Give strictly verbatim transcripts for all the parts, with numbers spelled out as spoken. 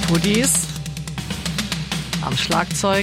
Hoodies. Am Schlagzeug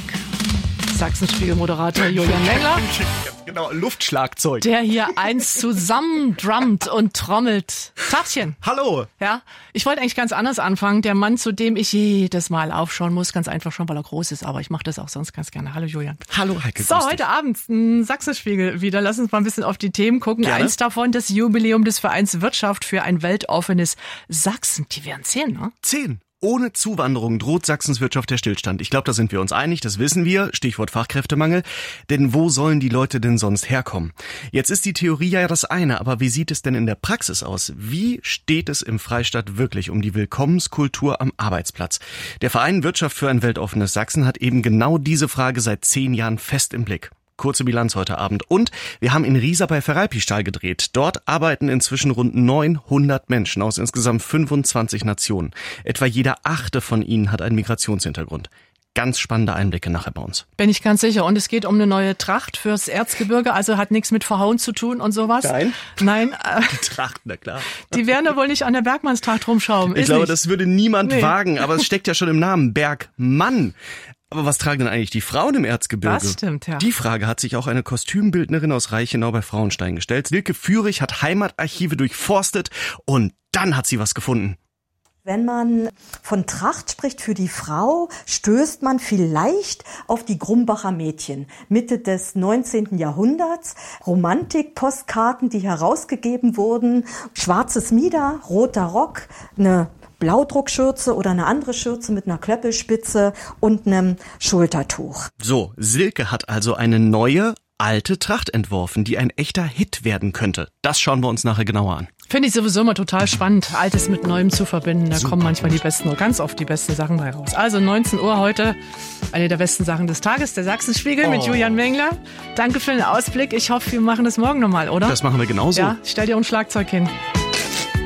Sachsenspiegel-Moderator Julian Mengler. Genau, Luftschlagzeug. Der hier eins zusammen drummt und trommelt. Tagchen. Hallo. Ja, ich wollte eigentlich ganz anders anfangen. Der Mann, zu dem ich jedes Mal aufschauen muss, ganz einfach schon, weil er groß ist. Aber ich mache das auch sonst ganz gerne. Hallo Julian. Hallo Heike. So, heute Abend ein Sachsenspiegel wieder. Lass uns mal ein bisschen auf die Themen gucken. Gerne. Eins davon, das Jubiläum des Vereins Wirtschaft für ein weltoffenes Sachsen. Die werden zehn, ne? Zehn. Ohne Zuwanderung droht Sachsens Wirtschaft der Stillstand. Ich glaube, da sind wir uns einig, das wissen wir. Stichwort Fachkräftemangel. Denn wo sollen die Leute denn sonst herkommen? Jetzt ist die Theorie ja das eine, aber wie sieht es denn in der Praxis aus? Wie steht es im Freistaat wirklich um die Willkommenskultur am Arbeitsplatz? Der Verein Wirtschaft für ein weltoffenes Sachsen hat eben genau diese Frage seit zehn Jahren fest im Blick. Kurze Bilanz heute Abend. Und wir haben in Riesa bei Feralpistahl gedreht. Dort arbeiten inzwischen rund neunhundert Menschen aus insgesamt fünfundzwanzig Nationen. Etwa jeder achte von ihnen hat einen Migrationshintergrund. Ganz spannende Einblicke nachher bei uns. Bin ich ganz sicher. Und es geht um eine neue Tracht fürs Erzgebirge, also hat nichts mit Verhauen zu tun und sowas. Nein? Nein. Äh, Die Tracht, na klar. Die werden da wohl nicht an der Bergmannstracht rumschrauben. Ich ist glaube, nicht. das würde niemand Nee. wagen, aber es steckt ja schon im Namen Bergmann. Aber was tragen denn eigentlich die Frauen im Erzgebirge? Das stimmt, ja. Die Frage hat sich auch eine Kostümbildnerin aus Reichenau bei Frauenstein gestellt. Silke Führig hat Heimatarchive durchforstet und dann hat sie was gefunden. Wenn man von Tracht spricht für die Frau, stößt man vielleicht auf die Grumbacher Mädchen. Mitte des neunzehnten Jahrhunderts, Romantik-Postkarten, die herausgegeben wurden, schwarzes Mieder, roter Rock, eine Blaudruckschürze oder eine andere Schürze mit einer Klöppelspitze und einem Schultertuch. So, Silke hat also eine neue, alte Tracht entworfen, die ein echter Hit werden könnte. Das schauen wir uns nachher genauer an. Finde ich sowieso immer total spannend, Altes mit Neuem zu verbinden. Da Super. kommen manchmal die besten, oder ganz oft die besten Sachen bei raus. Also neunzehn Uhr heute, eine der besten Sachen des Tages, der Sachsenspiegel Oh. mit Julian Mengler. Danke für den Ausblick. Ich hoffe, wir machen das morgen nochmal, oder? Das machen wir genauso. Ja, stell dir ein Schlagzeug hin.